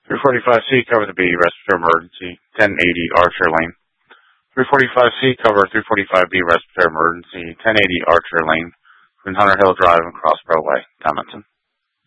345C, cover the B, rest for emergency, 1080 Archer Lane. 345C, cover 345B, rest for emergency, 1080 Archer Lane, between Hunter Hill Drive and Crossborough Way, Edmonton.